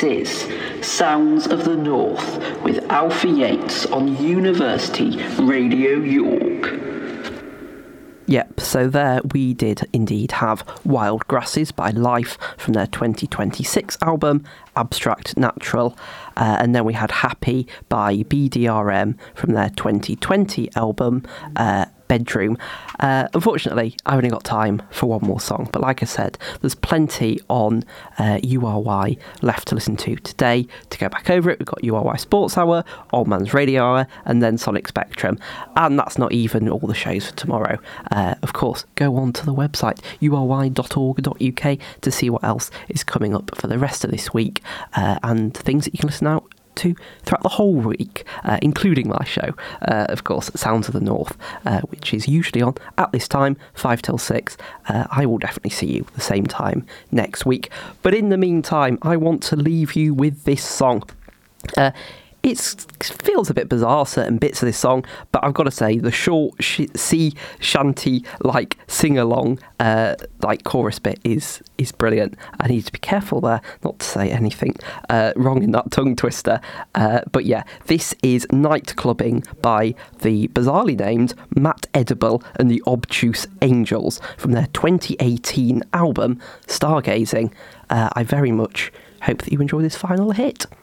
This is Sounds of the North with Alfie Yates on University Radio York. Yep, so there we did indeed have Wild Grasses by Life from their 2026 album, Abstract Natural, and then we had Happy by BDRM from their 2020 album, Bedroom. Unfortunately, I only got time for one more song, but like I said, there's plenty on URY left to listen to today. To go back over it, we've got URY Sports Hour, Old Man's Radio Hour, and then Sonic Spectrum. And that's not even all the shows for tomorrow. Of course, go on to the website, ury.org.uk, to see what else is coming up for the rest of this week, and things that you can listen out to throughout the whole week, including my show, of course, Sounds of the North, which is usually on at this time, 5 till 6. I will definitely see you the same time next week. But in the meantime, I want to leave you with this song. It feels a bit bizarre, certain bits of this song, but I've got to say, the short sea shanty like sing-along like chorus bit is brilliant. I need to be careful there not to say anything wrong in that tongue twister. But yeah, this is Night Clubbing by the bizarrely named Matt Edible and the Obtuse Angels from their 2018 album, Stargazing. I very much hope that you enjoy this final hit.